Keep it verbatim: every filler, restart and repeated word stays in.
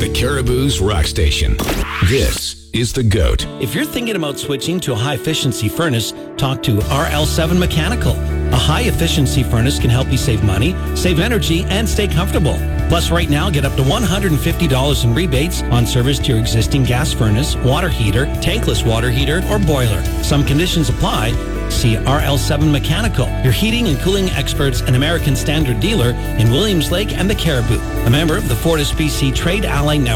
The Caribou's Rock Station. This is The GOAT. If you're thinking about switching to a high-efficiency furnace, talk to R L seven Mechanical. A high-efficiency furnace can help you save money, save energy, and stay comfortable. Plus, right now, get up to one hundred fifty dollars in rebates on service to your existing gas furnace, water heater, tankless water heater, or boiler. Some conditions apply. See R L seven Mechanical, your heating and cooling experts and American Standard dealer in Williams Lake and the Caribou. A member of the Fortis B C Trade Ally Network.